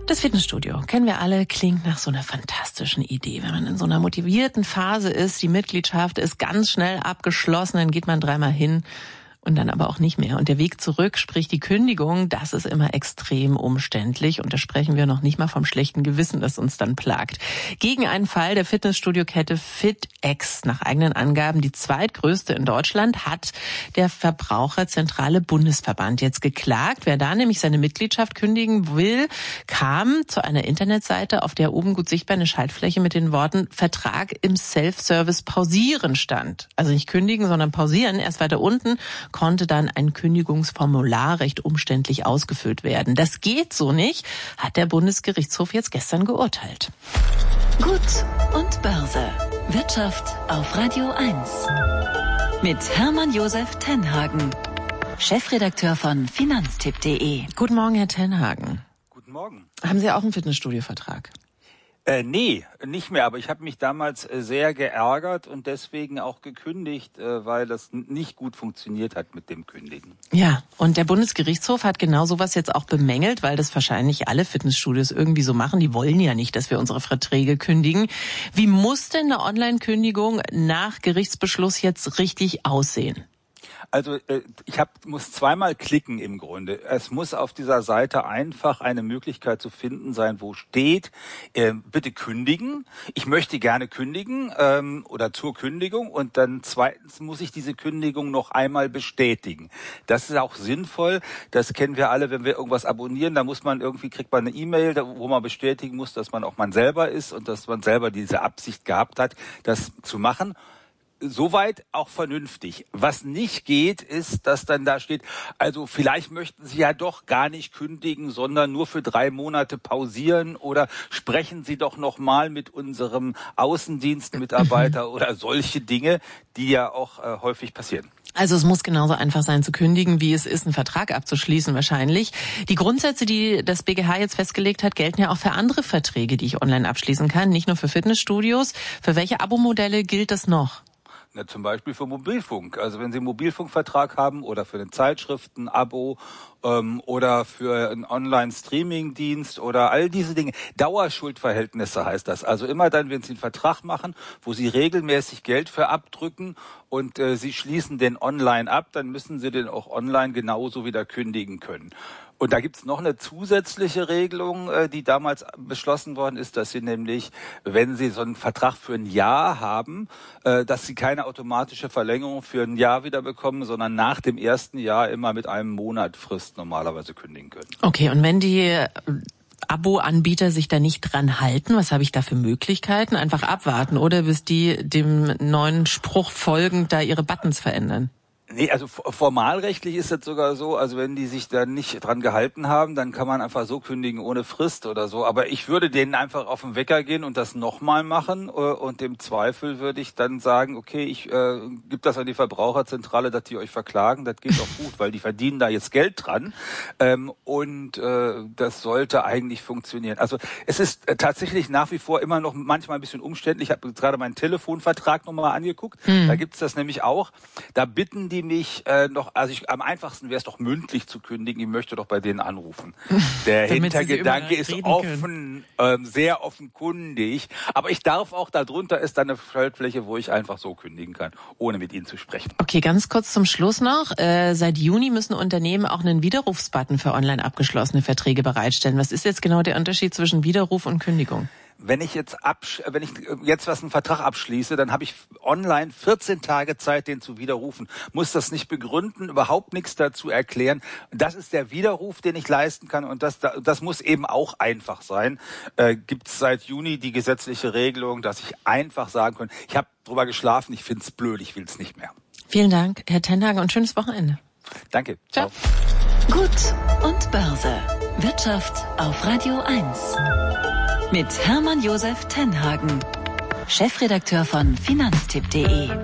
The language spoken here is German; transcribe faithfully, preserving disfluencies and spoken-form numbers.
Das Fitnessstudio, kennen wir alle, klingt nach so einer fantastischen Idee. Wenn man in so einer motivierten Phase ist, die Mitgliedschaft ist ganz schnell abgeschlossen, dann geht man dreimal hin und dann aber auch nicht mehr. Und der Weg zurück, sprich die Kündigung, das ist immer extrem umständlich. Und da sprechen wir noch nicht mal vom schlechten Gewissen, das uns dann plagt. Gegen einen Fall der Fitnessstudio-Kette FitX, nach eigenen Angaben die zweitgrößte in Deutschland, hat der Verbraucherzentrale Bundesverband jetzt geklagt. Wer da nämlich seine Mitgliedschaft kündigen will, kam zu einer Internetseite, auf der oben gut sichtbar eine Schaltfläche mit den Worten Vertrag im Self-Service pausieren stand. Also nicht kündigen, sondern pausieren. Erst weiter unten konnte dann ein Kündigungsformular recht umständlich ausgefüllt werden. Das geht so nicht, hat der Bundesgerichtshof jetzt gestern geurteilt. Gut und Börse. Wirtschaft auf Radio eins. Mit Hermann Josef Tenhagen, Chefredakteur von finanztipp punkt de. Guten Morgen, Herr Tenhagen. Guten Morgen. Haben Sie auch einen Fitnessstudio-Vertrag? Äh, nee, nicht mehr. Aber ich habe mich damals äh, sehr geärgert und deswegen auch gekündigt, äh, weil das n- nicht gut funktioniert hat mit dem Kündigen. Ja, und der Bundesgerichtshof hat genau sowas jetzt auch bemängelt, weil das wahrscheinlich alle Fitnessstudios irgendwie so machen. Die wollen ja nicht, dass wir unsere Verträge kündigen. Wie muss denn eine Online-Kündigung nach Gerichtsbeschluss jetzt richtig aussehen? Also äh, ich hab, muss zweimal klicken im Grunde. Es muss auf dieser Seite einfach eine Möglichkeit zu finden sein, wo steht, äh, bitte kündigen. Ich möchte gerne kündigen ähm, oder zur Kündigung. Und dann zweitens muss ich diese Kündigung noch einmal bestätigen. Das ist auch sinnvoll. Das kennen wir alle, wenn wir irgendwas abonnieren. Da muss man irgendwie, kriegt man eine E-Mail, wo man bestätigen muss, dass man auch man selber ist und dass man selber diese Absicht gehabt hat, das zu machen. Soweit auch vernünftig. Was nicht geht, ist, dass dann da steht, also vielleicht möchten Sie ja doch gar nicht kündigen, sondern nur für drei Monate pausieren oder sprechen Sie doch nochmal mit unserem Außendienstmitarbeiter oder solche Dinge, die ja auch äh, häufig passieren. Also es muss genauso einfach sein zu kündigen, wie es ist, einen Vertrag abzuschließen wahrscheinlich. Die Grundsätze, die das B G H jetzt festgelegt hat, gelten ja auch für andere Verträge, die ich online abschließen kann, nicht nur für Fitnessstudios. Für welche Abo-Modelle gilt das noch? Ja, zum Beispiel für Mobilfunk. Also wenn Sie einen Mobilfunkvertrag haben oder für ein Zeitschriften-Abo ähm, oder für einen Online-Streaming-Dienst oder all diese Dinge. Dauerschuldverhältnisse heißt das. Also immer dann, wenn Sie einen Vertrag machen, wo Sie regelmäßig Geld für abdrücken und äh, Sie schließen den online ab, dann müssen Sie den auch online genauso wieder kündigen können. Und da gibt's noch eine zusätzliche Regelung, die damals beschlossen worden ist, dass Sie nämlich, wenn Sie so einen Vertrag für ein Jahr haben, dass Sie keine automatische Verlängerung für ein Jahr wieder bekommen, sondern nach dem ersten Jahr immer mit einem Monat Frist normalerweise kündigen können. Okay, und wenn die Abo-Anbieter sich da nicht dran halten, was habe ich da für Möglichkeiten? Einfach abwarten, oder bis die dem neuen Spruch folgend da ihre Buttons verändern? Nee, also formalrechtlich ist das sogar so, also wenn die sich da nicht dran gehalten haben, dann kann man einfach so kündigen ohne Frist oder so. Aber ich würde denen einfach auf den Wecker gehen und das nochmal machen und im Zweifel würde ich dann sagen, okay, ich äh, gebe das an die Verbraucherzentrale, dass die euch verklagen, das geht doch gut, weil die verdienen da jetzt Geld dran ähm, und äh, das sollte eigentlich funktionieren. Also es ist äh, tatsächlich nach wie vor immer noch manchmal ein bisschen umständlich. Ich habe gerade meinen Telefonvertrag nochmal angeguckt, hm. Da gibt's das nämlich auch, da bitten die mich äh, noch, also ich, am einfachsten wäre es doch mündlich zu kündigen, ich möchte doch bei denen anrufen. Der Hintergedanke ist offen, ähm, sehr offenkundig, aber ich darf auch, darunter ist dann eine Schaltfläche, wo ich einfach so kündigen kann, ohne mit ihnen zu sprechen. Okay, ganz kurz zum Schluss noch. Äh, seit Juni müssen Unternehmen auch einen Widerrufsbutton für online abgeschlossene Verträge bereitstellen. Was ist jetzt genau der Unterschied zwischen Widerruf und Kündigung? Wenn ich jetzt absch- wenn ich jetzt was einen Vertrag abschließe, dann habe ich online vierzehn Tage Zeit, den zu widerrufen. Muss das nicht begründen, überhaupt nichts dazu erklären. Das ist der Widerruf, den ich leisten kann und das das muss eben auch einfach sein. Äh, gibt es seit Juni die gesetzliche Regelung, dass ich einfach sagen kann, ich habe drüber geschlafen, ich find's blöd, ich will's nicht mehr. Vielen Dank, Herr Tenhagen, und schönes Wochenende. Danke. Ciao. Ciao. Gut und Börse. Wirtschaft auf Radio eins. Mit Hermann Josef Tenhagen, Chefredakteur von finanztipp punkt de.